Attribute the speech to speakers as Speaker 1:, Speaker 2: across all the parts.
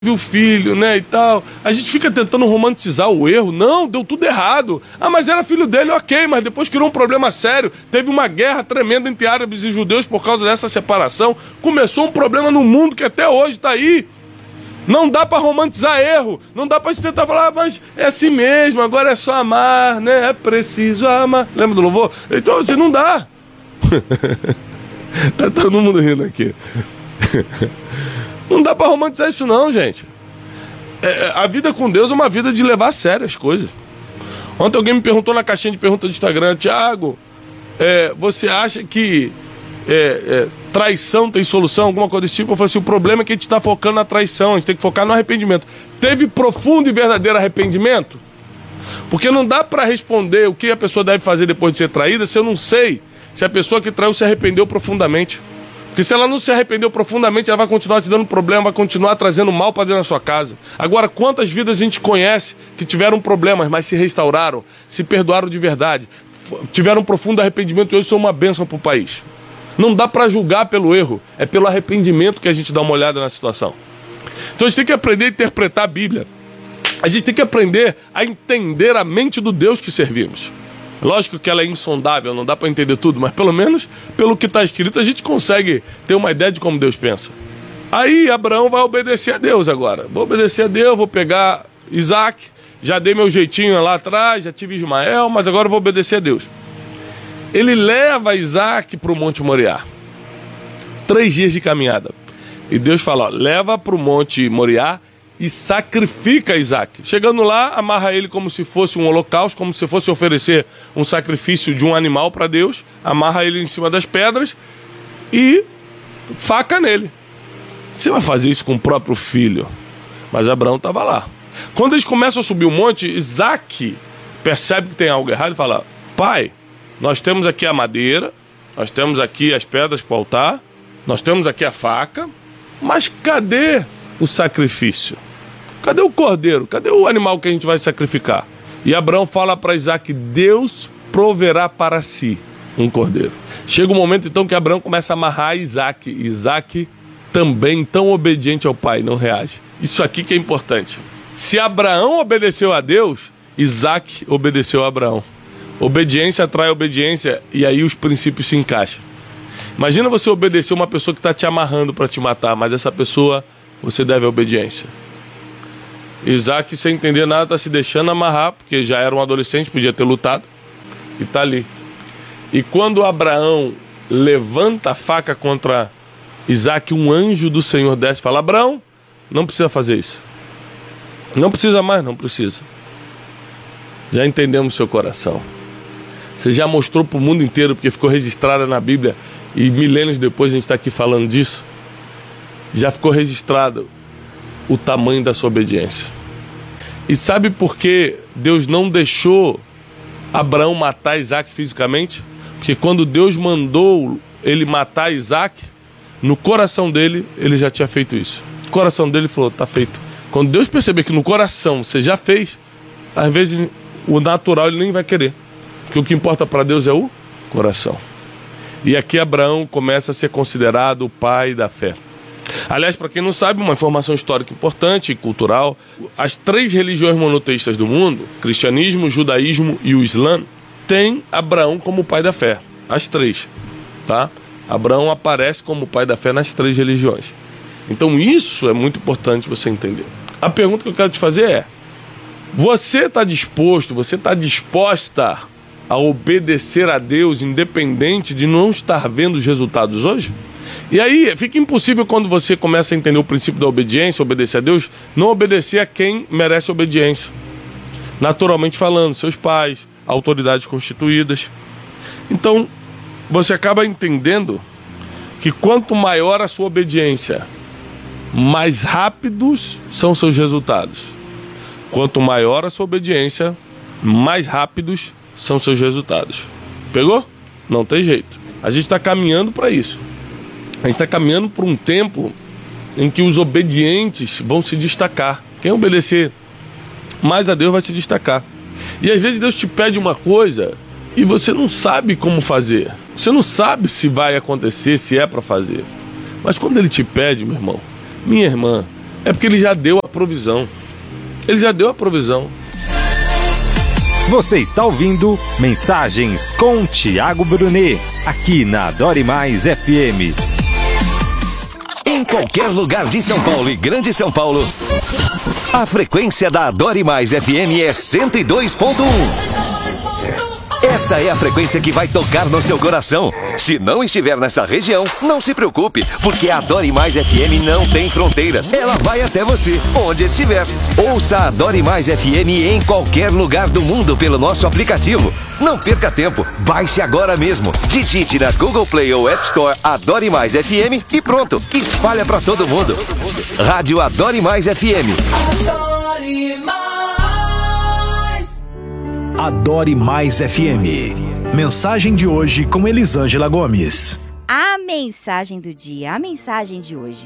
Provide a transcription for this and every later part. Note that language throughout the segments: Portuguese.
Speaker 1: o filho, né, e tal. A gente fica tentando romantizar o erro. Não, deu tudo errado. Ah, mas era filho dele, ok, mas depois criou um problema sério. Teve uma guerra tremenda entre árabes e judeus por causa dessa separação. Começou um problema no mundo que até hoje tá aí. Não dá pra romantizar erro. Não dá pra gente tentar falar, mas é assim mesmo, agora é só amar, né? É preciso amar. Lembra do louvor? Então, assim, não dá. Tá todo mundo rindo aqui. Não dá pra romantizar isso não, gente. A vida com Deus é uma vida de levar a sério as coisas. Ontem alguém me perguntou na caixinha de perguntas do Instagram: Thiago, você acha que traição tem solução? Alguma coisa desse tipo? Eu falei assim, o problema é que a gente tá focando na traição, a gente tem que focar no arrependimento. Teve profundo e verdadeiro arrependimento? Porque não dá pra responder o que a pessoa deve fazer depois de ser traída se eu não sei se a pessoa que traiu se arrependeu profundamente. Porque se ela não se arrependeu profundamente, ela vai continuar te dando problema, vai continuar trazendo mal para dentro da sua casa. Agora, quantas vidas a gente conhece que tiveram problemas, mas se restauraram, se perdoaram de verdade, tiveram um profundo arrependimento e hoje são uma bênção para o país. Não dá para julgar pelo erro, é pelo arrependimento que a gente dá uma olhada na situação. Então a gente tem que aprender a interpretar a Bíblia. A gente tem que aprender a entender a mente do Deus que servimos. Lógico que ela é insondável, não dá para entender tudo, mas pelo menos pelo que está escrito a gente consegue ter uma ideia de como Deus pensa. Aí Abraão vai obedecer a Deus agora. Vou obedecer a Deus, vou pegar Isaac, já dei meu jeitinho lá atrás, já tive Ismael, mas agora vou obedecer a Deus. Ele leva Isaac para o Monte Moriá. 3 dias de caminhada. E Deus fala, ó, leva para o Monte Moriá e sacrifica Isaac. Chegando lá, amarra ele como se fosse um holocausto, como se fosse oferecer um sacrifício de um animal para Deus, amarra ele em cima das pedras e faca nele. Você vai fazer isso com o próprio filho? Mas Abraão estava lá. Quando eles começam a subir o monte, Isaac percebe que tem algo errado e fala, pai, nós temos aqui a madeira, nós temos aqui as pedras para o altar, nós temos aqui a faca, mas cadê o sacrifício? Cadê o cordeiro? Cadê o animal que a gente vai sacrificar? E Abraão fala para Isaac, Deus proverá para si um cordeiro. Chega um momento então que Abraão começa a amarrar Isaac. Isaac também, tão obediente ao pai, não reage. Isso aqui que é importante. Se Abraão obedeceu a Deus, Isaac obedeceu a Abraão. Obediência atrai obediência e aí os princípios se encaixam. Imagina você obedecer uma pessoa que está te amarrando para te matar, mas essa pessoa você deve obediência. Isaac, sem entender nada, está se deixando amarrar, porque já era um adolescente, podia ter lutado, e está ali. E quando Abraão levanta a faca contra Isaac, um anjo do Senhor desce e fala, Abraão, não precisa fazer isso. Não precisa mais, não precisa. Já entendemos seu coração. Você já mostrou para o mundo inteiro, porque ficou registrada na Bíblia, e milênios depois a gente está aqui falando disso. Já ficou registrado o tamanho da sua obediência. E sabe por que Deus não deixou Abraão matar Isaac fisicamente? Porque quando Deus mandou ele matar Isaac, no coração dele, ele já tinha feito isso. O coração dele falou, tá feito. Quando Deus perceber que no coração você já fez, às vezes o natural ele nem vai querer. Porque o que importa para Deus é o coração. E aqui Abraão começa a ser considerado o pai da fé. Aliás, para quem não sabe, uma informação histórica importante e cultural, as 3 religiões monoteístas do mundo, cristianismo, judaísmo e o islã, têm Abraão como pai da fé. As 3, tá? Abraão aparece como pai da fé nas 3 religiões. Então isso é muito importante você entender. A pergunta que eu quero te fazer é, você está disposto, você está disposta a obedecer a Deus independente de não estar vendo os resultados hoje? E aí fica impossível quando você começa a entender o princípio da obediência, obedecer a Deus, não obedecer a quem merece obediência. Naturalmente falando, seus pais, autoridades constituídas. Então, você acaba entendendo que quanto maior a sua obediência, mais rápidos são seus resultados. Quanto maior a sua obediência, mais rápidos são seus resultados. Pegou? Não tem jeito. A gente está caminhando para isso. A gente está caminhando por um tempo em que os obedientes vão se destacar. Quem obedecer mais a Deus vai se destacar. E às vezes Deus te pede uma coisa e você não sabe como fazer. Você não sabe se vai acontecer, se é para fazer. Mas quando Ele te pede, meu irmão, minha irmã, É porque ele já deu a provisão. Ele já deu a provisão.
Speaker 2: Você está ouvindo Mensagens com Tiago Brunet, aqui na Adore Mais FM.
Speaker 3: Em qualquer lugar de São Paulo e Grande São Paulo, a frequência da Adore Mais FM é 102.1. Essa é a frequência que vai tocar no seu coração. Se não estiver nessa região, não se preocupe, porque a Adore Mais FM não tem fronteiras. Ela vai até você, onde estiver. Ouça a Adore Mais FM em qualquer lugar do mundo pelo nosso aplicativo. Não perca tempo, baixe agora mesmo. Digite na Google Play ou App Store Adore Mais FM e pronto, espalha pra todo mundo. Rádio Adore Mais FM.
Speaker 4: Adore Mais.
Speaker 5: Adore Mais FM. Mensagem de hoje com Elisângela Gomes.
Speaker 6: A mensagem do dia, a mensagem de hoje.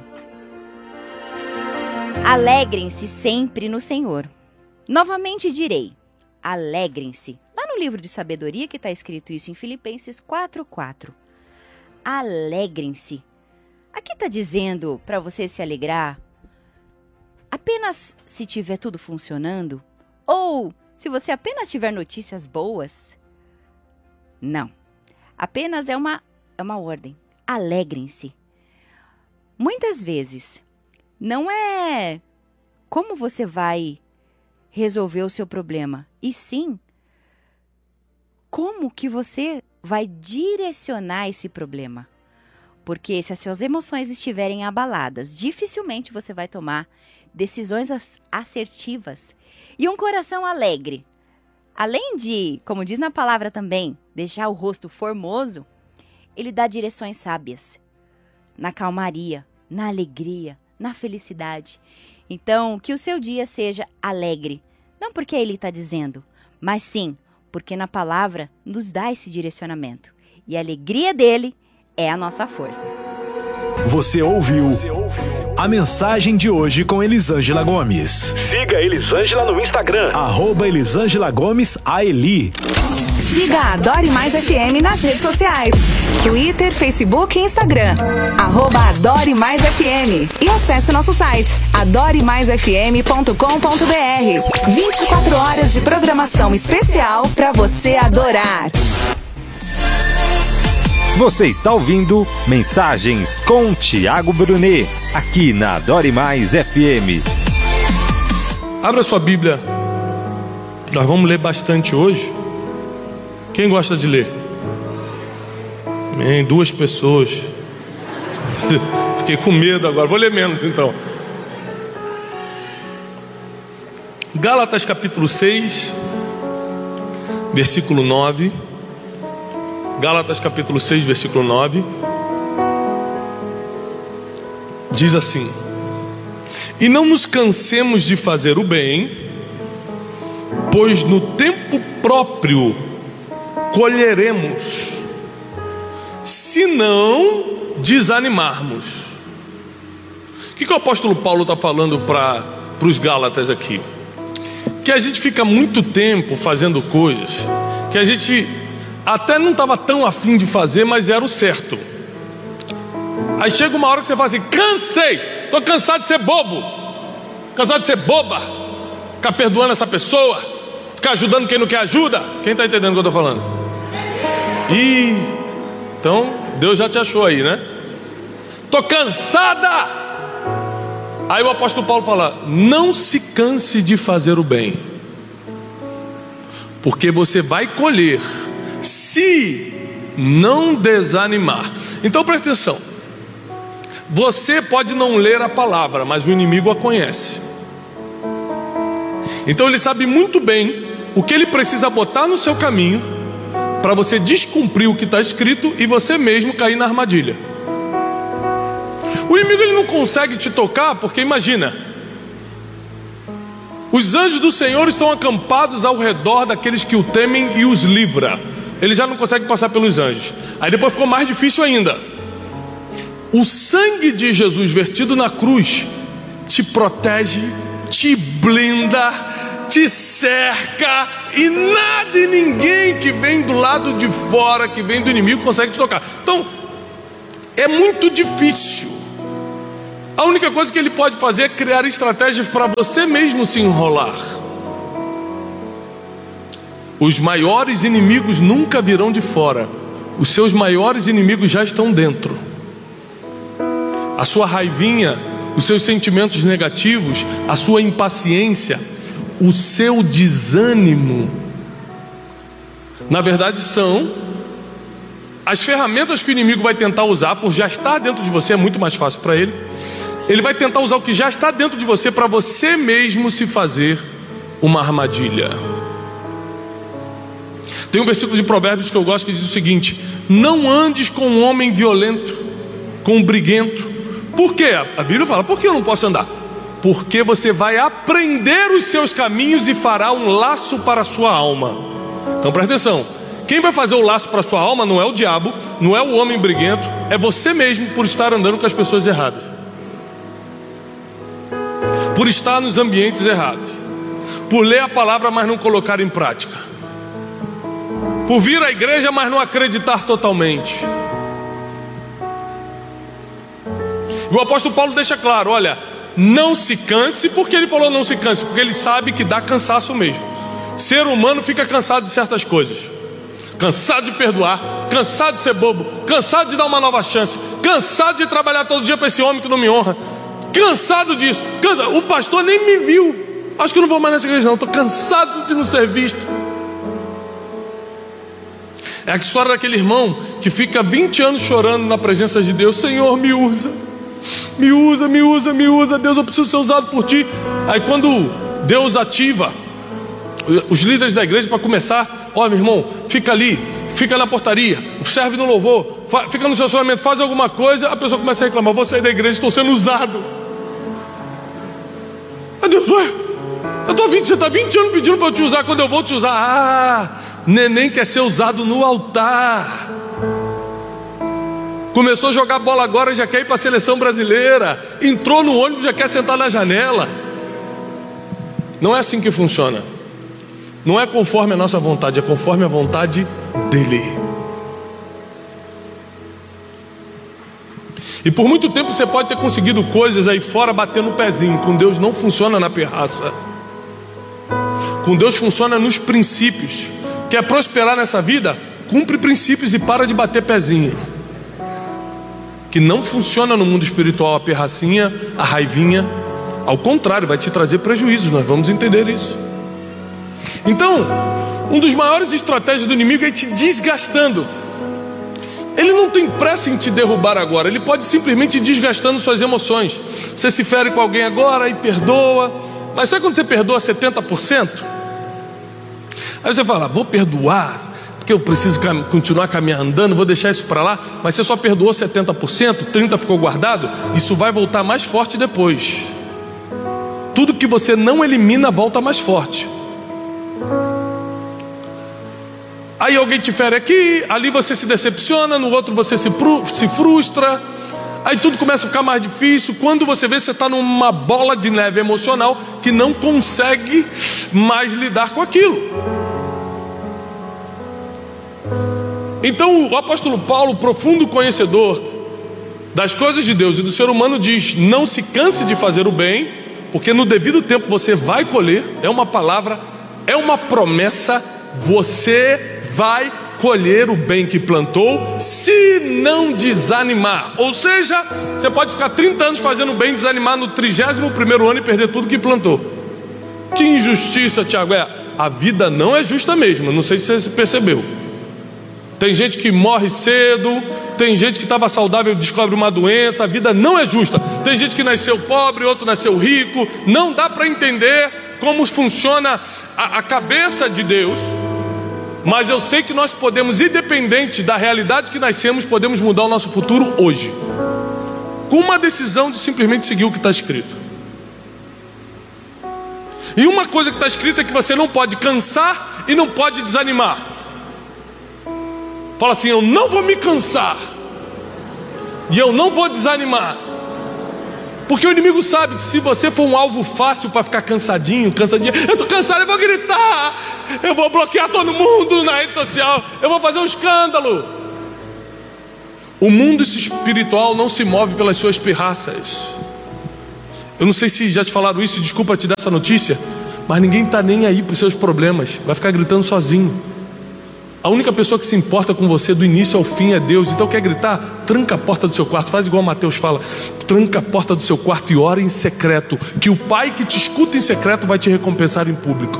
Speaker 6: Alegrem-se sempre no Senhor. Novamente direi, alegrem-se. Lá no livro de sabedoria que está escrito isso em Filipenses 4:4. Alegrem-se. Aqui está dizendo para você se alegrar apenas se tiver tudo funcionando? Ou se você apenas tiver notícias boas? Não. Apenas é uma ordem. Alegrem-se. Muitas vezes, não é como você vai resolver o seu problema, e sim como que você vai direcionar esse problema. Porque se as suas emoções estiverem abaladas, dificilmente você vai tomar decisões assertivas. E um coração alegre, além de, como diz na palavra também, deixar o rosto formoso, ele dá direções sábias, na calmaria, na alegria, na felicidade. Então, que o seu dia seja alegre, não porque ele está dizendo, mas sim porque na palavra nos dá esse direcionamento. E a alegria dele é a nossa força.
Speaker 5: Você ouviu a mensagem de hoje com Elisângela Gomes.
Speaker 2: Siga Elisângela no Instagram.
Speaker 5: @Elisângela Gomes AELI.
Speaker 7: Siga a Adore Mais FM nas redes sociais. Twitter, Facebook e Instagram. @Adore Mais FM. E acesse o nosso site, adoremaisfm.com.br. 24 horas de programação especial para você adorar.
Speaker 2: Você está ouvindo Mensagens com Tiago Brunet, aqui na Adore Mais FM.
Speaker 1: Abra sua Bíblia. Nós vamos ler bastante hoje. Quem gosta de ler? Amém. 2 pessoas. Fiquei com medo agora. Vou ler menos então. Gálatas capítulo 6, versículo 9. Gálatas capítulo 6, versículo 9. Diz assim: e não nos cansemos de fazer o bem, pois no tempo próprio colheremos, se não desanimarmos. O que o apóstolo Paulo está falando para os Gálatas aqui? Que a gente fica muito tempo fazendo coisas que a gente até não estava tão afim de fazer, mas era o certo. Aí chega uma hora que você fala assim: cansei, estou cansado de ser bobo, cansado de ser boba, ficar perdoando essa pessoa, ficar ajudando quem não quer ajuda. Quem está entendendo o que eu estou falando? Então Deus já te achou aí, né? Estou cansada. Aí o apóstolo Paulo fala: não se canse de fazer o bem, porque você vai colher se não desanimar. Então presta atenção. Você pode não ler a palavra, mas o inimigo a conhece. Então ele sabe muito bem o que ele precisa botar no seu caminho para você descumprir o que está escrito e você mesmo cair na armadilha. O inimigo ele não consegue te tocar, porque imagina, os anjos do Senhor estão acampados ao redor daqueles que o temem e os livra. Ele já não consegue passar pelos anjos. Aí depois ficou mais difícil ainda. O sangue de Jesus vertido na cruz te protege, te blinda, te cerca, e nada e ninguém que vem do lado de fora, que vem do inimigo, consegue te tocar. Então, é muito difícil A única coisa que ele pode fazer é criar estratégias para você mesmo se enrolar. Os maiores inimigos nunca virão de fora. Os seus maiores inimigos já estão dentro. A sua raivinha, os seus sentimentos negativos, a sua impaciência, o seu desânimo, na verdade são as ferramentas que o inimigo vai tentar usar, por já estar dentro de você, é muito mais fácil para ele. Ele vai tentar usar o que já está dentro de você para você mesmo se fazer uma armadilha. Tem um versículo de Provérbios que eu gosto que diz o seguinte: não andes com um homem violento, com um briguento. Por quê? A Bíblia fala, por que eu não posso andar? Porque você vai aprender os seus caminhos e fará um laço para a sua alma. Então presta atenção, quem vai fazer o laço para a sua alma não é o diabo, não é o homem briguento, é você mesmo, por estar andando com as pessoas erradas, por estar nos ambientes errados, por ler a palavra mas não colocar em prática, por vir à igreja mas não acreditar totalmente. E o apóstolo Paulo deixa claro, olha, não se canse. Por que ele falou não se canse? Porque ele sabe que dá cansaço mesmo. Ser humano fica cansado de certas coisas, cansado de perdoar, cansado de ser bobo, cansado de dar uma nova chance, cansado de trabalhar todo dia para esse homem que não me honra, cansado disso, o pastor nem me viu, acho que eu não vou mais nessa igreja não, estou cansado de não ser visto. É a história daquele irmão que fica 20 anos chorando na presença de Deus: Senhor, me usa, me usa, me usa, me usa, Deus, eu preciso ser usado por ti. Aí quando Deus ativa os líderes da igreja para começar, ó, meu irmão, fica ali, fica na portaria, serve no louvor, fica no estacionamento, faz alguma coisa, a pessoa começa a reclamar: vou sair da igreja, estou sendo usado. Ah, Deus, ué, você está 20 anos pedindo para eu te usar, quando eu vou te usar? Ah, neném quer ser usado no altar. Começou a jogar bola agora, já quer ir para a seleção brasileira. Entrou no ônibus, já quer sentar na janela. Não é assim que funciona. Não é conforme a nossa vontade, é conforme a vontade dele. E por muito tempo você pode ter conseguido coisas aí fora batendo o pezinho. Com Deus não funciona na pirraça. Com Deus funciona nos princípios. Quer prosperar nessa vida? Cumpre princípios e para de bater pezinho. Que não funciona no mundo espiritual a pirracinha, a raivinha. Ao contrário, vai te trazer prejuízos, nós vamos entender isso. Então, um dos maiores estratégias do inimigo é te desgastando. Ele não tem pressa em te derrubar agora, ele pode simplesmente ir desgastando suas emoções. Você se fere com alguém agora e perdoa, mas sabe quando você perdoa 70%? Aí você fala: vou perdoar, porque eu preciso continuar caminhando, vou deixar isso para lá. Mas você só perdoou 70%, 30% ficou guardado. Isso vai voltar mais forte depois. Tudo que você não elimina volta mais forte. Aí alguém te fere aqui, ali você se decepciona, no outro você se frustra. Aí tudo começa a ficar mais difícil. Quando você vê, você está numa bola de neve emocional que não consegue mais lidar com aquilo. Então o apóstolo Paulo, profundo conhecedor das coisas de Deus e do ser humano, diz: não se canse de fazer o bem, porque no devido tempo você vai colher. É uma palavra, é uma promessa. Você vai colher o bem que plantou, se não desanimar. Ou seja, você pode ficar 30 anos fazendo bem, desanimar no 31º ano e perder tudo que plantou. Que injustiça, Tiago. A vida não é justa mesmo, não sei se você percebeu. Tem gente que morre cedo, tem gente que estava saudável e descobre uma doença. A vida não é justa. Tem gente que nasceu pobre, outro nasceu rico. Não dá para entender como funciona a cabeça de Deus. Mas eu sei que nós podemos, independente da realidade que nascemos, podemos mudar o nosso futuro hoje, com uma decisão de simplesmente seguir o que está escrito. E uma coisa que está escrita é que você não pode cansar e não pode desanimar. Fala assim: eu não vou me cansar e eu não vou desanimar. Porque o inimigo sabe que se você for um alvo fácil para ficar cansadinho, eu estou cansado, eu vou gritar, eu vou bloquear todo mundo na rede social, eu vou fazer um escândalo. O mundo espiritual não se move pelas suas pirraças. Eu não sei se já te falaram isso, desculpa te dar essa notícia, mas ninguém está nem aí para os seus problemas, vai ficar gritando sozinho. A única pessoa que se importa com você do início ao fim é Deus. Então quer gritar? Tranca a porta do seu quarto. Faz igual Mateus fala. Tranca a porta do seu quarto e ora em secreto, que o Pai que te escuta em secreto vai te recompensar em público.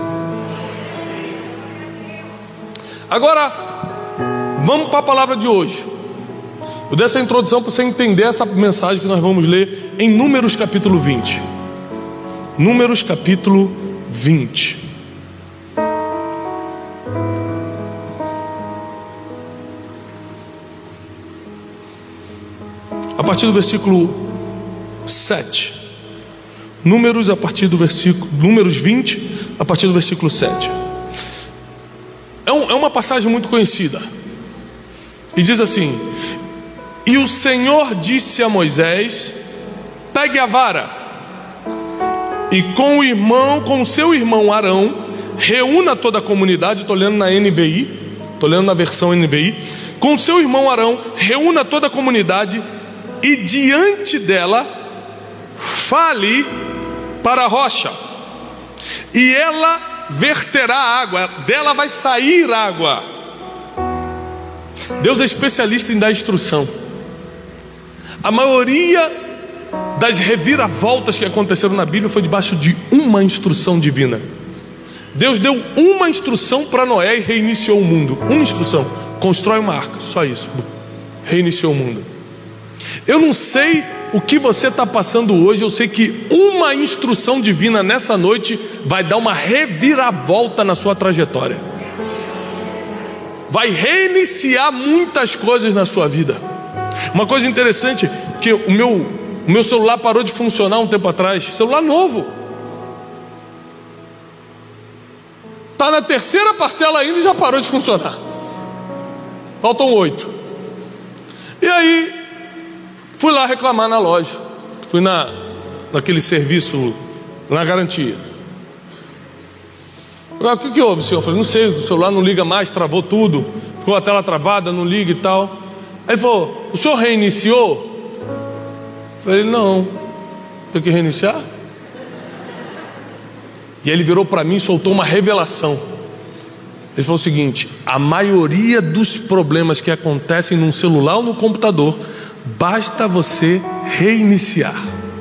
Speaker 1: Agora, vamos para a palavra de hoje. Eu dei essa introdução para você entender essa mensagem que nós vamos ler em Números capítulo 20. Números capítulo 20. A partir do versículo 7. Números 20, a partir do versículo 7. É uma passagem muito conhecida. E diz assim: e o Senhor disse a Moisés: pegue a vara, e com o seu irmão Arão, reúna toda a comunidade. Estou lendo na NVI, estou lendo na versão NVI. Com o seu irmão Arão, reúna toda a comunidade, e diante dela fale para a rocha, e ela verterá água, dela vai sair água. Deus é especialista em dar instrução. A maioria das reviravoltas que aconteceram na Bíblia foi debaixo de uma instrução divina. Deus deu uma instrução para Noé e reiniciou o mundo. Uma instrução: constrói uma arca, só isso. Reiniciou o mundo. Eu não sei o que você está passando hoje, eu sei que uma instrução divina nessa noite vai dar uma reviravolta na sua trajetória. Vai reiniciar muitas coisas na sua vida. Uma coisa interessante, que o meu celular parou de funcionar um tempo atrás. Celular novo. Está na terceira parcela ainda e já parou de funcionar. Faltam 8. E aí, fui lá reclamar na loja. Fui naquele serviço, na garantia. O que houve, senhor? Eu falei: não sei, o celular não liga mais, travou tudo. Ficou a tela travada, não liga e tal. Aí ele falou: o senhor reiniciou? Eu falei: não. Tem que reiniciar? E aí ele virou para mim e soltou uma revelação. Ele falou o seguinte: a maioria dos problemas que acontecem num celular ou no computador, basta você reiniciar.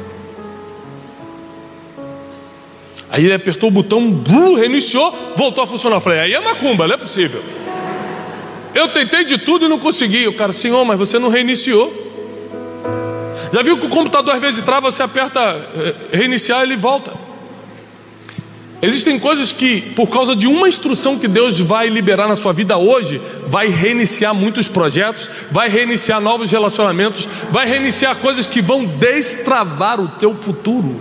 Speaker 1: Aí ele apertou o botão, reiniciou, voltou a funcionar. Eu falei: aí é macumba, não é possível. Eu tentei de tudo e não consegui. O cara: senhor, mas você não reiniciou. Já viu que o computador às vezes trava, você aperta reiniciar, ele volta. Existem coisas que, por causa de uma instrução que Deus vai liberar na sua vida hoje, vai reiniciar muitos projetos, vai reiniciar novos relacionamentos, vai reiniciar coisas que vão destravar o teu futuro.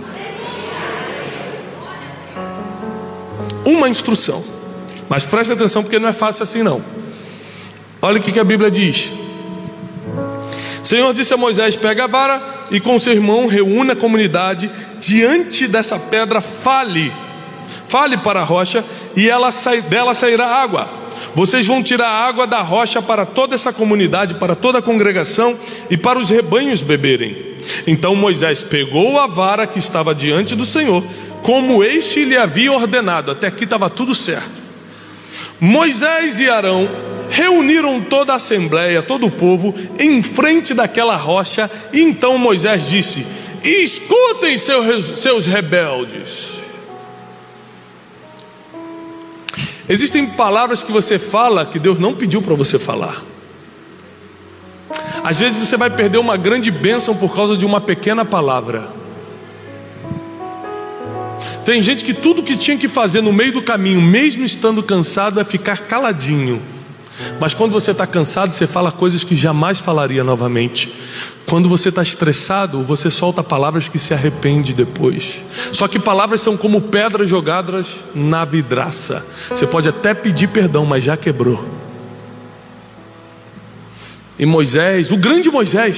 Speaker 1: Uma instrução. Mas preste atenção, porque não é fácil assim não. Olha o que a Bíblia diz. O Senhor disse a Moisés: pega a vara e com seu irmão reúna a comunidade, diante dessa pedra fale para a rocha, e dela sairá água. Vocês vão tirar a água da rocha para toda essa comunidade, para toda a congregação e para os rebanhos beberem. Então Moisés pegou a vara que estava diante do Senhor, como este lhe havia ordenado. Até aqui estava tudo certo. Moisés e Arão reuniram toda a assembleia, todo o povo, em frente daquela rocha. E então Moisés disse: escutem seus rebeldes. Existem palavras que você fala que Deus não pediu para você falar. Às vezes você vai perder uma grande bênção por causa de uma pequena palavra. Tem gente que tudo que tinha que fazer no meio do caminho, mesmo estando cansado, é ficar caladinho. Mas quando você está cansado, você fala coisas que jamais falaria novamente. Quando você está estressado, você solta palavras que se arrepende depois. Só que palavras são como pedras jogadas na vidraça. Você pode até pedir perdão, mas já quebrou. E Moisés, o grande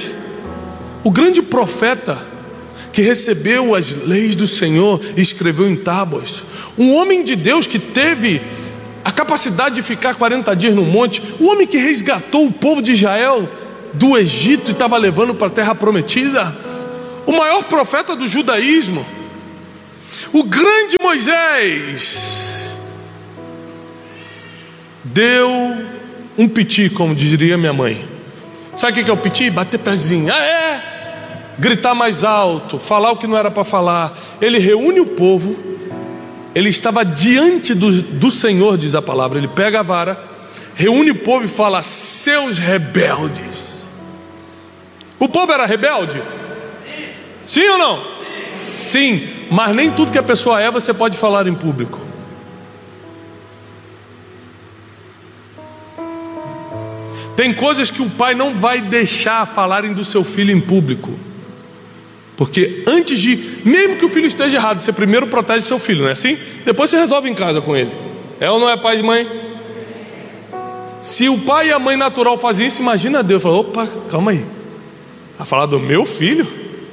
Speaker 1: profeta, que recebeu as leis do Senhor e escreveu em tábuas, um homem de Deus que teve a capacidade de ficar 40 dias no monte, o homem que resgatou o povo de Israel do Egito e estava levando para a terra prometida, o maior profeta do judaísmo, o grande Moisés, deu um piti, como diria minha mãe. Sabe o que é o piti? Bater pezinho. Gritar mais alto, falar o que não era para falar. Ele reúne o povo. Ele estava diante do Senhor, diz a palavra. Ele pega a vara, reúne o povo e fala: seus rebeldes. O povo era rebelde? Sim ou não? Sim, mas nem tudo que a pessoa é você pode falar em público. Tem coisas que o pai não vai deixar falarem do seu filho em público, porque antes de, mesmo que o filho esteja errado, você primeiro protege seu filho, não é assim? Depois você resolve em casa com ele. É ou não é pai e mãe? Se o pai e a mãe natural fazem isso, imagina Deus. Fala: opa, calma aí, vai falar do meu filho?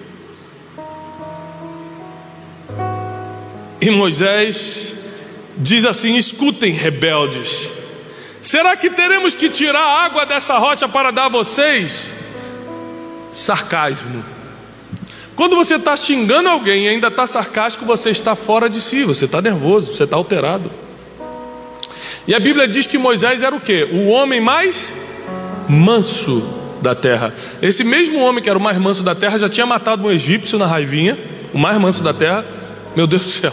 Speaker 1: E Moisés diz assim: escutem, rebeldes, será que teremos que tirar a água dessa rocha para dar a vocês? Sarcasmo. Quando você está xingando alguém e ainda está sarcástico, você está fora de si, você está nervoso, você está alterado. E a Bíblia diz que Moisés era o quê? O homem mais manso da terra. Esse mesmo homem que era o mais manso da terra já tinha matado um egípcio na raivinha, o mais manso da terra. Meu Deus do céu,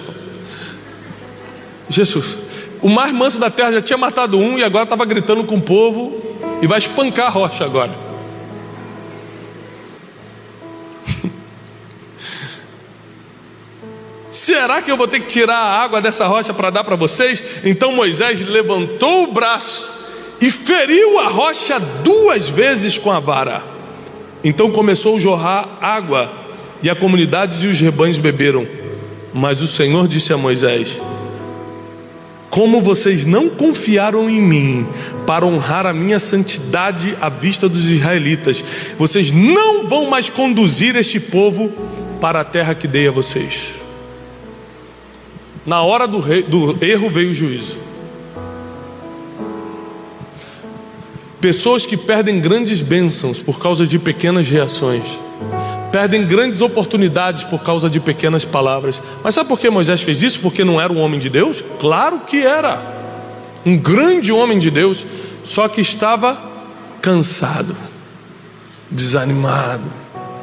Speaker 1: Jesus, o mais manso da terra já tinha matado um e agora estava gritando com o povo e vai espancar a rocha agora. Será que eu vou ter que tirar a água dessa rocha para dar para vocês? Então Moisés levantou o braço e feriu a rocha 2 vezes com a vara. Então começou a jorrar água, e a comunidade e os rebanhos beberam. Mas o Senhor disse a Moisés: como vocês não confiaram em mim para honrar a minha santidade à vista dos israelitas, vocês não vão mais conduzir este povo para a terra que dei a vocês. Na hora do erro veio o juízo. Pessoas que perdem grandes bênçãos por causa de pequenas reações, perdem grandes oportunidades por causa de pequenas palavras. Mas sabe por que Moisés fez isso? Porque não era um homem de Deus? Claro que era um grande homem de Deus, só que estava cansado, desanimado.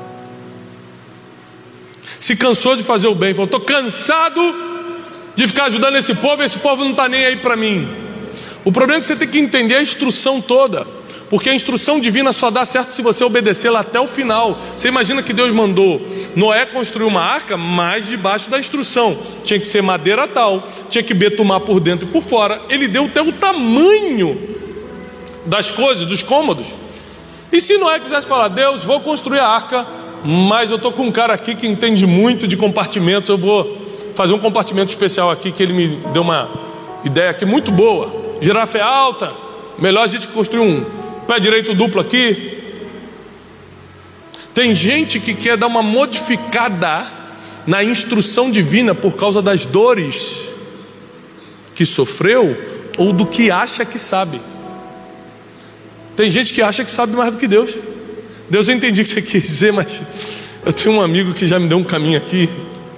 Speaker 1: Se cansou de fazer o bem, falou: estou cansado de ficar ajudando esse povo não está nem aí para mim. O problema é que você tem que entender a instrução toda, porque a instrução divina só dá certo se você obedecê-la até o final. Você imagina que Deus mandou Noé construir uma arca, mas debaixo da instrução tinha que ser madeira tal, tinha que betumar por dentro e por fora. Ele deu até o tamanho das coisas, dos cômodos. E se Noé quisesse falar: Deus, vou construir a arca, mas eu estou com um cara aqui que entende muito de compartimentos, eu vou fazer um compartimento especial aqui, que ele me deu uma ideia aqui muito boa. Girafa é alta, melhor a gente construir um pé direito duplo aqui. Tem gente que quer dar uma modificada na instrução divina por causa das dores que sofreu ou do que acha que sabe. Tem gente que acha que sabe mais do que Deus. Deus, eu entendi o que você quis dizer, mas eu tenho um amigo que já me deu um caminho aqui.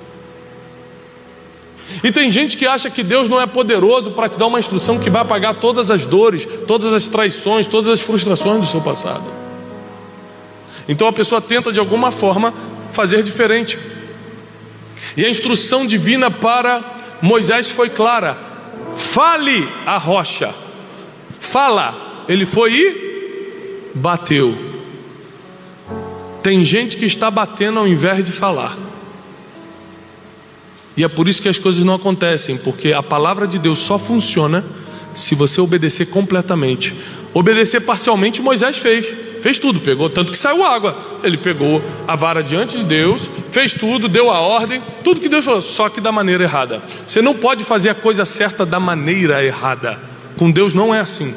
Speaker 1: E tem gente que acha que Deus não é poderoso para te dar uma instrução que vai apagar todas as dores, todas as traições, todas as frustrações do seu passado. Então a pessoa tenta de alguma forma fazer diferente. E a instrução divina para Moisés foi clara: fale a rocha. Fala. Ele foi e bateu. Tem gente que está batendo ao invés de falar. E é por isso que as coisas não acontecem, porque a palavra de Deus só funciona se você obedecer completamente. Obedecer parcialmente Moisés fez tudo, pegou, tanto que saiu água. Ele pegou a vara diante de Deus, fez tudo, deu a ordem, tudo que Deus falou, só que da maneira errada. Você não pode fazer a coisa certa da maneira errada. Com Deus não é assim.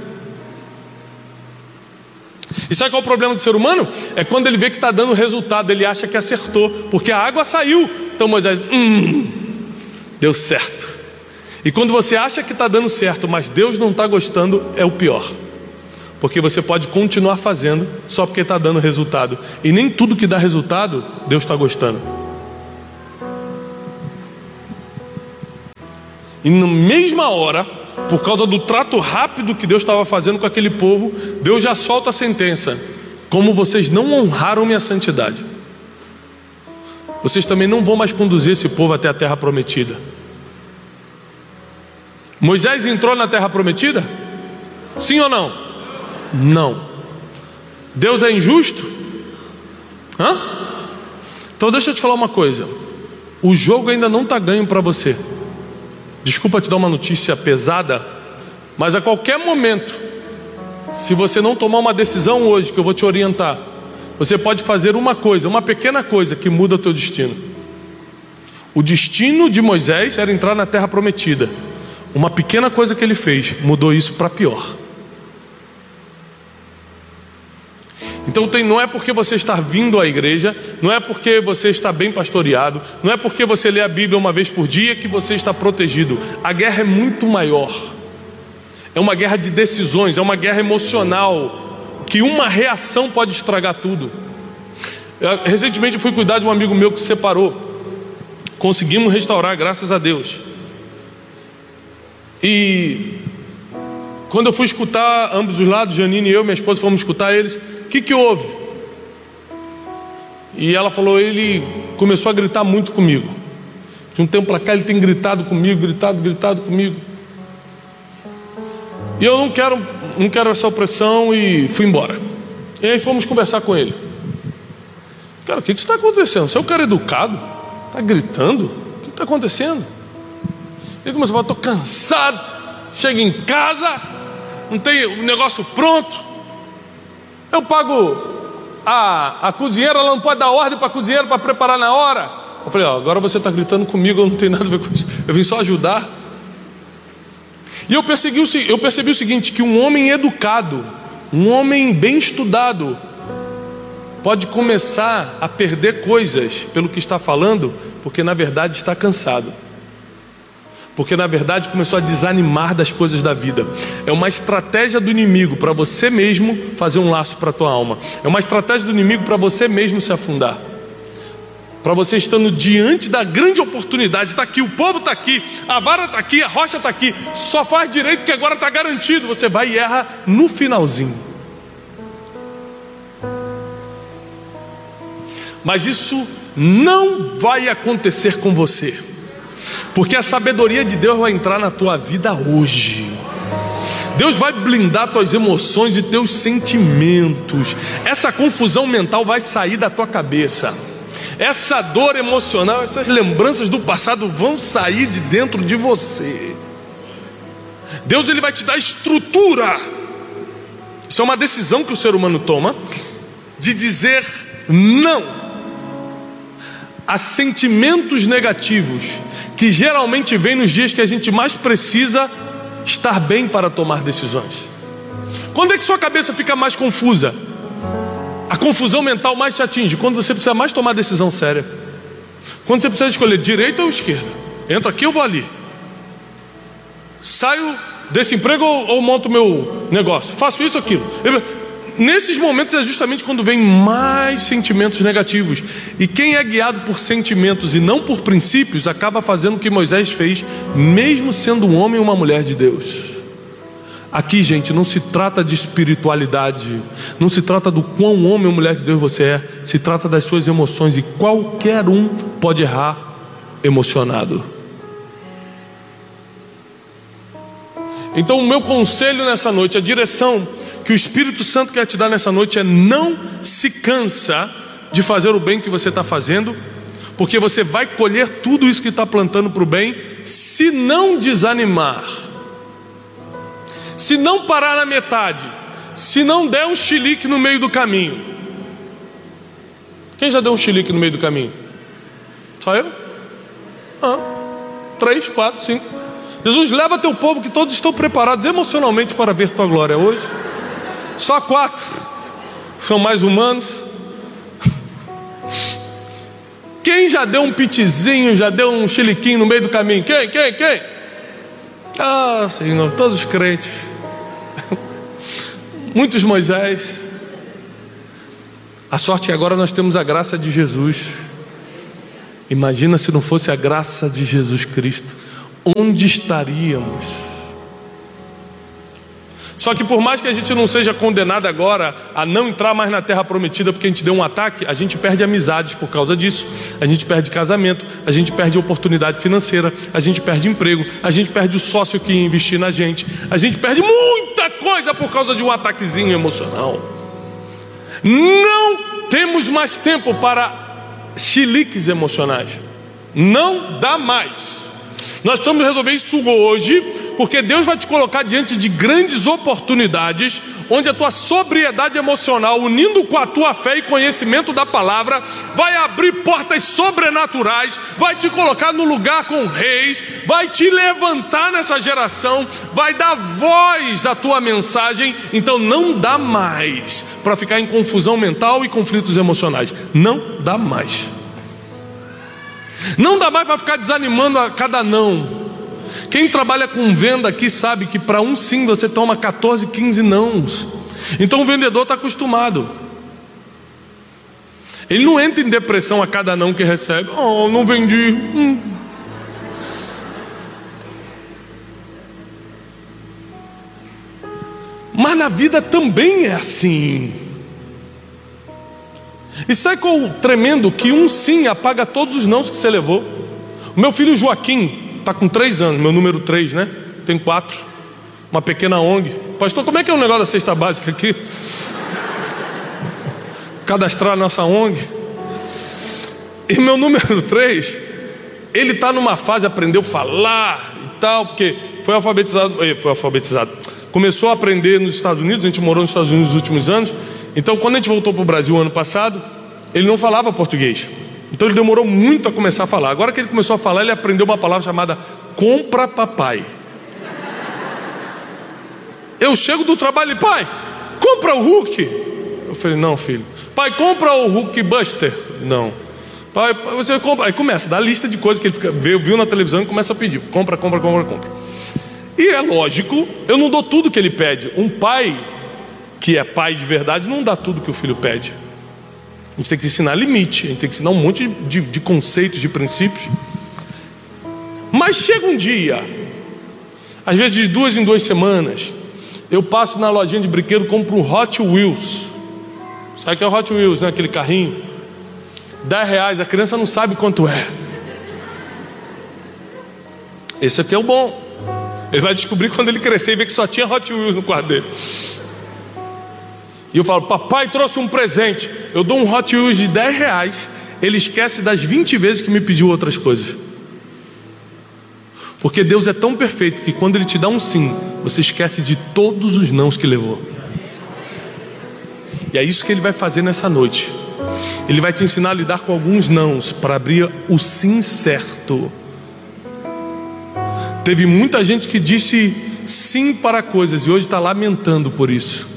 Speaker 1: E sabe qual é o problema do ser humano? É quando ele vê que está dando resultado, ele acha que acertou, porque a água saiu. Então Moisés, deu certo. E quando você acha que está dando certo, mas Deus não está gostando, é o pior. Porque você pode continuar fazendo só porque está dando resultado. E nem tudo que dá resultado, Deus está gostando. E na mesma hora, por causa do trato rápido que Deus estava fazendo com aquele povo, Deus já solta a sentença: como vocês não honraram minha santidade, vocês também não vão mais conduzir esse povo até a terra prometida. Moisés entrou na terra prometida? Sim ou não? Não. Deus é injusto? Então deixa eu te falar uma coisa. O jogo ainda não está ganho para você. Desculpa te dar uma notícia pesada, mas a qualquer momento, se você não tomar uma decisão hoje, que eu vou te orientar, você pode fazer uma coisa, uma pequena coisa que muda o teu destino. O destino de Moisés era entrar na terra prometida. Uma pequena coisa que ele fez mudou isso para pior. Então não é porque você está vindo à igreja, não é porque você está bem pastoreado, não é porque você lê a Bíblia uma vez por dia que você está protegido. A guerra é muito maior. É uma guerra de decisões, é uma guerra emocional, que uma reação pode estragar tudo. Recentemente eu fui cuidar de um amigo meu que se separou. Conseguimos restaurar, graças a Deus. E quando eu fui escutar ambos os lados, Janine e eu, minha esposa, fomos escutar eles. O que houve? E ela falou: ele começou a gritar muito comigo. De um tempo para cá ele tem gritado comigo, gritado comigo. E eu não quero essa opressão, e fui embora. E aí fomos conversar com ele. Cara, o que está acontecendo? Você é um cara educado? Está gritando? O que está acontecendo? Ele começou a falar: estou cansado, chego em casa, não tem o negócio pronto. Eu pago a cozinheira, ela não pode dar ordem para a cozinheira para preparar na hora. Eu falei: agora você está gritando comigo, eu não tenho nada a ver com isso, eu vim só ajudar. E eu percebi o seguinte, que um homem educado, um homem bem estudado, pode começar a perder coisas pelo que está falando, porque na verdade está cansado. Porque na verdade começou a desanimar das coisas da vida. É uma estratégia do inimigo para você mesmo fazer um laço para a tua alma. É uma estratégia do inimigo para você mesmo se afundar. Para você estando diante da grande oportunidade. Está aqui, o povo está aqui, a vara está aqui, a rocha está aqui. Só faz direito que agora está garantido. Você vai e erra no finalzinho. Mas isso não vai acontecer com você. Porque a sabedoria de Deus vai entrar na tua vida hoje. Deus vai blindar tuas emoções e teus sentimentos. Essa confusão mental vai sair da tua cabeça. Essa dor emocional, essas lembranças do passado vão sair de dentro de você. Deus, ele vai te dar estrutura. Isso é uma decisão que o ser humano toma, de dizer não a sentimentos negativos que geralmente vem nos dias que a gente mais precisa estar bem para tomar decisões. Quando é que sua cabeça fica mais confusa? A confusão mental mais te atinge quando você precisa mais tomar decisão séria. Quando você precisa escolher direita ou esquerda. Entro aqui ou vou ali. Saio desse emprego ou monto meu negócio. Faço isso ou aquilo. Nesses momentos é justamente quando vem mais sentimentos negativos. E quem é guiado por sentimentos e não por princípios, acaba fazendo o que Moisés fez, mesmo sendo um homem ou uma mulher de Deus. Aqui, gente, não se trata de espiritualidade, não se trata do quão homem ou mulher de Deus você é, se trata das suas emoções, e qualquer um pode errar emocionado. Então o meu conselho nessa noite, a direção que o Espírito Santo quer te dar nessa noite é: não se cansa de fazer o bem que você está fazendo, porque você vai colher tudo isso que está plantando para o bem, se não desanimar, se não parar na metade, se não der um chilique no meio do caminho. Quem já deu um chilique no meio do caminho? Só eu? 3, 4, 5. Jesus, leva teu povo que todos estão preparados emocionalmente para ver tua glória hoje. Só 4 são mais humanos. Quem já deu um pitizinho, já deu um chiliquinho no meio do caminho? Quem? Ah, Senhor, todos os crentes. muitos Moisés. A sorte é que agora nós temos a graça de Jesus. Imagina se não fosse a graça de Jesus Cristo, onde estaríamos? Só que por mais que a gente não seja condenado agora a não entrar mais na terra prometida porque a gente deu um ataque, a gente perde amizades por causa disso, a gente perde casamento, a gente perde oportunidade financeira, a gente perde emprego, a gente perde o sócio que ia investir na gente, a gente perde muita coisa por causa de um ataquezinho emocional. Não temos mais tempo para chiliques emocionais. Não dá mais. Nós precisamos resolver isso hoje, porque Deus vai te colocar diante de grandes oportunidades, onde a tua sobriedade emocional, unindo com a tua fé e conhecimento da palavra, vai abrir portas sobrenaturais, vai te colocar no lugar com reis, vai te levantar nessa geração, vai dar voz à tua mensagem. Então não dá mais para ficar em confusão mental e conflitos emocionais. Não dá mais. Não dá mais para ficar desanimando a cada não. Quem trabalha com venda aqui sabe que para um sim você toma 14, 15 nãos. Então o vendedor está acostumado. Ele não entra em depressão a cada não que recebe. Oh, não vendi. Mas na vida também é assim. E sabe qual o tremendo? Que um sim apaga todos os nãos que você levou. O meu filho Joaquim está com 3 anos, meu número 3, né? Tem 4. Uma pequena ONG. Pastor, como é que é o negócio da cesta básica aqui? Cadastrar a nossa ONG. E meu número 3, ele está numa fase, aprendeu a falar e tal, porque foi alfabetizado. Começou a aprender nos Estados Unidos, a gente morou nos Estados Unidos nos últimos anos. Então quando a gente voltou para o Brasil ano passado, ele não falava português. Então ele demorou muito a começar a falar. Agora que ele começou a falar, ele aprendeu uma palavra chamada compra papai. Eu chego do trabalho e pai, compra o Hulk. Eu falei, não filho. Pai, compra o Hulk Buster. Não. Pai, você compra. Aí começa, dá a lista de coisas que ele viu na televisão e começa a pedir. Compra. E é lógico, eu não dou tudo que ele pede. Um pai que é pai de verdade não dá tudo que o filho pede. A gente tem que ensinar limite, a gente tem que ensinar um monte de conceitos, de princípios. Mas chega um dia, às vezes de 2 em 2 semanas, eu passo na lojinha de brinquedo, compro um Hot Wheels. Sabe o que é o Hot Wheels, né? Aquele carrinho. R$10, a criança não sabe quanto é. Esse aqui é o bom. Ele vai descobrir quando ele crescer e ver que só tinha Hot Wheels no quarto dele. E eu falo, papai trouxe um presente. Eu dou um Hot Wheels de R$10. Ele esquece das 20 vezes que me pediu outras coisas. Porque Deus é tão perfeito que quando Ele te dá um sim, você esquece de todos os nãos que levou. E é isso que Ele vai fazer nessa noite. Ele vai te ensinar a lidar com alguns nãos para abrir o sim certo. Teve muita gente que disse sim para coisas e hoje está lamentando por isso.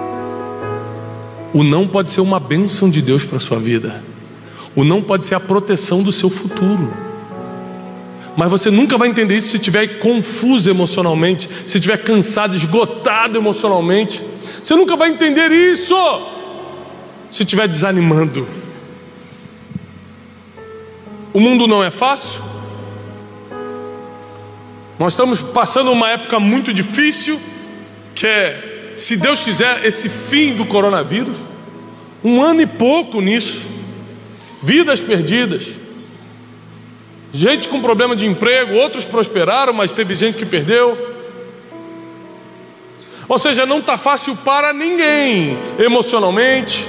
Speaker 1: O não pode ser uma bênção de Deus para a sua vida. O não pode ser a proteção do seu futuro. Mas você nunca vai entender isso se estiver confuso emocionalmente, se estiver cansado, esgotado emocionalmente. Você nunca vai entender isso se estiver desanimando. O mundo não é fácil. Nós estamos passando uma época muito difícil, que é, se Deus quiser, esse fim do coronavírus. 1 ano e pouco nisso. Vidas perdidas. Gente com problema de emprego, outros prosperaram, mas teve gente que perdeu. Ou seja, não está fácil para ninguém emocionalmente.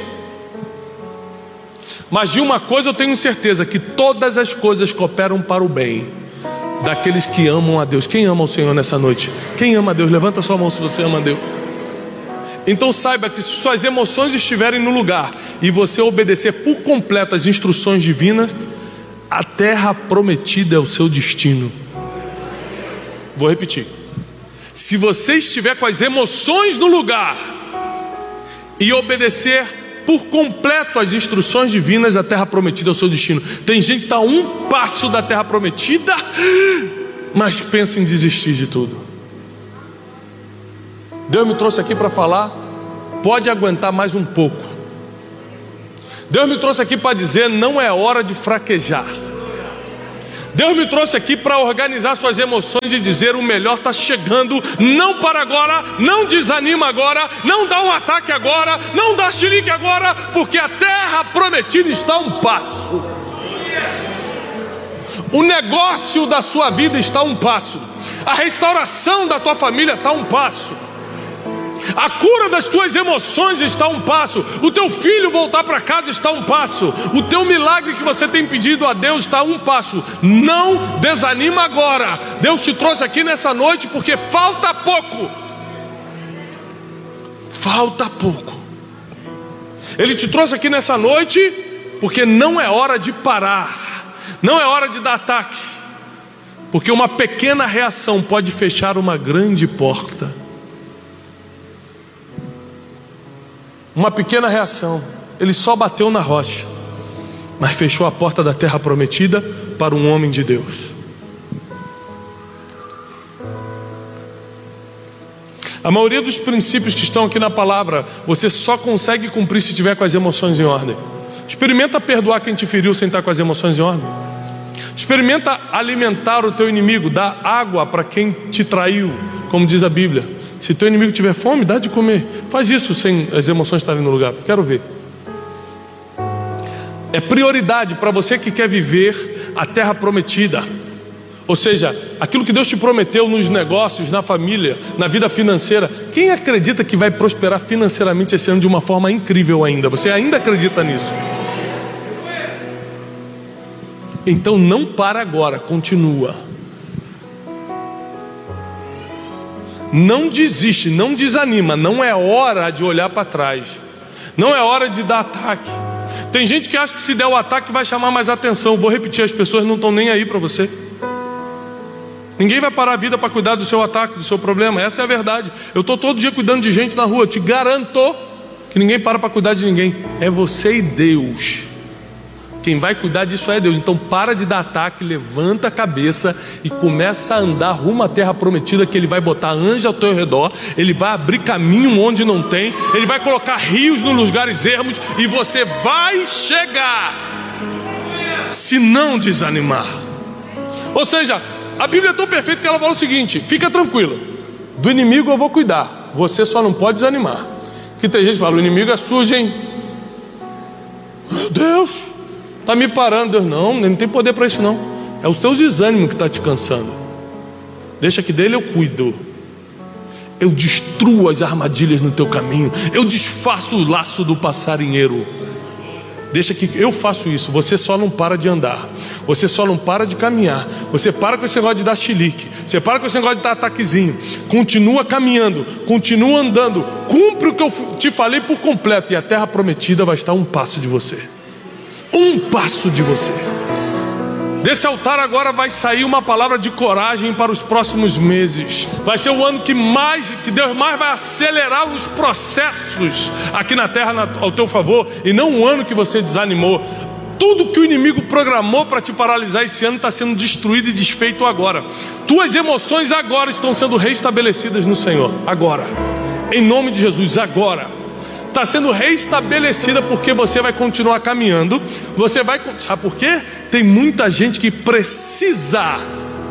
Speaker 1: Mas de uma coisa eu tenho certeza, que todas as coisas cooperam para o bem daqueles que amam a Deus. Quem ama o Senhor nessa noite? Quem ama a Deus? Levanta sua mão se você ama a Deus. Então saiba que se suas emoções estiverem no lugar e você obedecer por completo as instruções divinas, a terra prometida é o seu destino. Vou repetir. Se você estiver com as emoções no lugar e obedecer por completo as instruções divinas, a terra prometida é o seu destino. Tem gente que está a 1 passo da terra prometida, mas pensa em desistir de tudo. Deus me trouxe aqui para falar pode aguentar mais um pouco. Deus me trouxe aqui para dizer: não é hora de fraquejar. Deus me trouxe aqui para organizar suas emoções e dizer: o melhor está chegando. Não para agora, não desanima agora, não dá um ataque agora, não dá chilique agora, porque a terra prometida está a um passo. O negócio da sua vida está a um passo. A restauração da tua família está a um passo. A cura das tuas emoções está a um passo. O teu filho voltar para casa está a um passo. O teu milagre que você tem pedido a Deus está a um passo. Não desanima agora. Deus te trouxe aqui nessa noite porque falta pouco. Falta pouco. Ele te trouxe aqui nessa noite porque não é hora de parar. Não é hora de dar ataque. Porque uma pequena reação pode fechar uma grande porta. Uma pequena reação. Ele só bateu na rocha, mas fechou a porta da terra prometida para um homem de Deus. A maioria dos princípios que estão aqui na palavra, você só consegue cumprir se tiver com as emoções em ordem. Experimenta perdoar quem te feriu sem estar com as emoções em ordem. Experimenta alimentar o teu inimigo, dar água para quem te traiu, como diz a Bíblia. Se teu inimigo tiver fome, dá de comer. Faz isso sem as emoções estarem no lugar. Quero ver. É prioridade para você que quer viver a terra prometida. Ou seja, aquilo que Deus te prometeu nos negócios, na família, na vida financeira. Quem acredita que vai prosperar financeiramente esse ano de uma forma incrível ainda? Você ainda acredita nisso? Então não para agora, continua. Não desiste, não desanima. Não é hora de olhar para trás. Não é hora de dar ataque. Tem gente que acha que se der o ataque vai chamar mais atenção. Vou repetir, as pessoas não estão nem aí para você. Ninguém vai parar a vida para cuidar do seu ataque, do seu problema. Essa é a verdade. Eu estou todo dia cuidando de gente na rua. Eu te garanto que ninguém para cuidar de ninguém. É você e Deus. Quem vai cuidar disso é Deus. Então para de dar ataque, levanta a cabeça e começa a andar rumo à terra prometida, que Ele vai botar anjos ao teu redor. Ele vai abrir caminho onde não tem. Ele vai colocar rios nos lugares ermos. E você vai chegar, se não desanimar. Ou seja, a Bíblia é tão perfeita que ela fala o seguinte: fica tranquilo, do inimigo eu vou cuidar, você só não pode desanimar. Que tem gente que fala: o inimigo é sujo, hein? Meu Deus, está me parando. Deus, não tem poder para isso não. É os teus desânimos que está te cansando. Deixa que dele eu cuido. Eu destruo as armadilhas no teu caminho. Eu desfaço o laço do passarinheiro. Deixa que eu faço isso. Você só não para de andar. Você só não para de caminhar. Você para com esse negócio de dar chilique. Você para com esse negócio de dar ataquezinho. Continua caminhando. Continua andando. Cumpre o que eu te falei por completo. E a terra prometida vai estar a um passo de você. Um passo de você. Desse altar agora vai sair uma palavra de coragem para os próximos meses. Vai ser o ano que Deus mais vai acelerar os processos aqui na terra ao teu favor. E não um ano que você desanimou. Tudo que o inimigo programou para te paralisar esse ano está sendo destruído e desfeito agora. Tuas emoções agora estão sendo restabelecidas no Senhor. Agora, em nome de Jesus, agora. Está sendo reestabelecida porque você vai continuar caminhando. Você vai, sabe por quê? Tem muita gente que precisa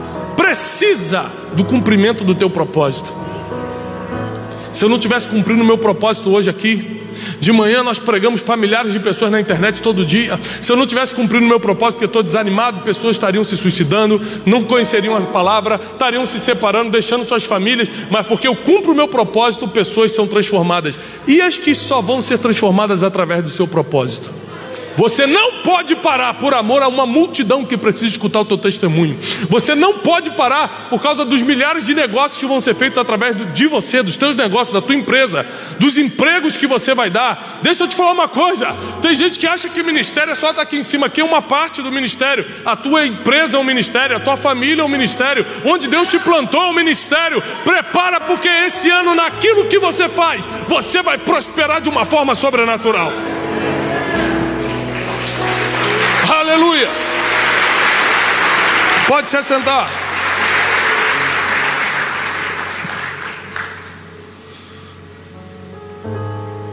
Speaker 1: do cumprimento do teu propósito. Se eu não tivesse cumprindo o meu propósito hoje aqui, de manhã nós pregamos para milhares de pessoas na internet todo dia. Se eu não tivesse cumprindo o meu propósito, porque eu estou desanimado, pessoas estariam se suicidando, não conheceriam a palavra, estariam se separando, deixando suas famílias. Mas porque eu cumpro o meu propósito, pessoas são transformadas. E as que só vão ser transformadas através do seu propósito. Você não pode parar por amor a uma multidão que precisa escutar o teu testemunho. Você não pode parar por causa dos milhares de negócios que vão ser feitos através de você, dos teus negócios, da tua empresa, dos empregos que você vai dar. Deixa eu te falar uma coisa. Tem gente que acha que o ministério é só estar aqui em cima. Aqui é uma parte do ministério. A tua empresa é um ministério, a tua família é um ministério. Onde Deus te plantou é um ministério. Prepara, porque esse ano, naquilo que você faz, você vai prosperar de uma forma sobrenatural. Aleluia. Pode se assentar.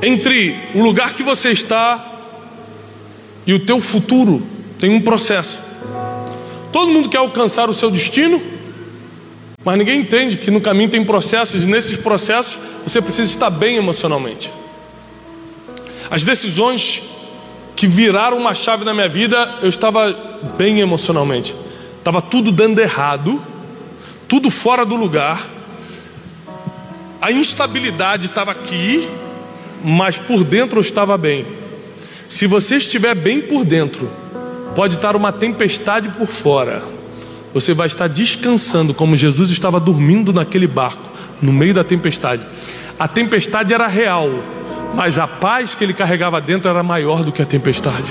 Speaker 1: Entre o lugar que você está e o teu futuro tem um processo. Todo mundo quer alcançar o seu destino, mas ninguém entende que no caminho tem processos, e nesses processos você precisa estar bem emocionalmente. As decisões que viraram uma chave na minha vida, eu estava bem emocionalmente. Estava tudo dando errado, tudo fora do lugar. A instabilidade estava aqui, mas por dentro eu estava bem. Se você estiver bem por dentro, pode estar uma tempestade por fora, você vai estar descansando como Jesus estava dormindo naquele barco, no meio da tempestade. A tempestade era real, mas a paz que ele carregava dentro era maior do que a tempestade.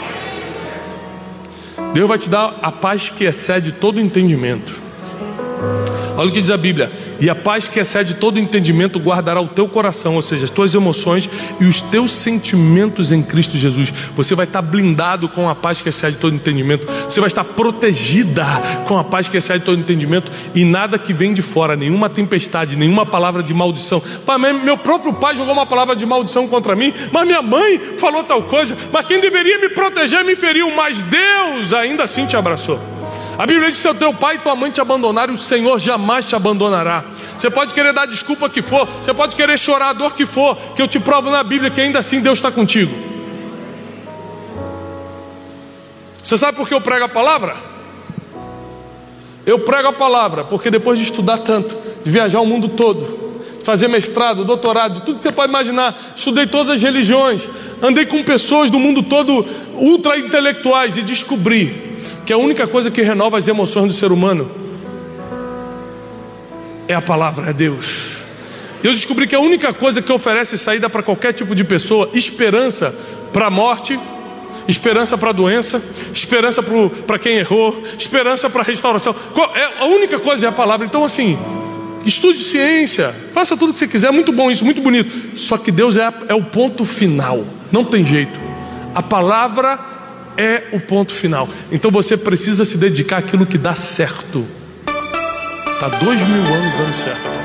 Speaker 1: Deus vai te dar a paz que excede todo entendimento. Olha o que diz a Bíblia: e a paz que excede todo entendimento guardará o teu coração, ou seja, as tuas emoções e os teus sentimentos em Cristo Jesus. Você vai estar blindado com a paz que excede todo entendimento. Você vai estar protegida com a paz que excede todo entendimento. E nada que vem de fora, nenhuma tempestade, nenhuma palavra de maldição. Meu próprio pai jogou uma palavra de maldição contra mim, mas minha mãe falou tal coisa, mas quem deveria me proteger me feriu, mas Deus ainda assim te abraçou. A Bíblia diz que se o teu pai e tua mãe te abandonarem, o Senhor jamais te abandonará. Você pode querer dar desculpa que for, você pode querer chorar a dor que for, que eu te provo na Bíblia que ainda assim Deus está contigo. Você sabe por que eu prego a palavra? Eu prego a palavra porque depois de estudar tanto, de viajar o mundo todo, de fazer mestrado, doutorado, de tudo que você pode imaginar, estudei todas as religiões, andei com pessoas do mundo todo ultra intelectuais e descobri que a única coisa que renova as emoções do ser humano é a palavra, é Deus. Eu descobri que a única coisa que oferece saída para qualquer tipo de pessoa, esperança para a morte, esperança para a doença, esperança para quem errou, esperança para a restauração, a única coisa é a palavra. Então assim, estude ciência, faça tudo o que você quiser, muito bom isso, muito bonito. Só que Deus é o ponto final, não tem jeito. A palavra é o ponto final. Então você precisa se dedicar àquilo que dá certo. Está 2000 anos dando certo.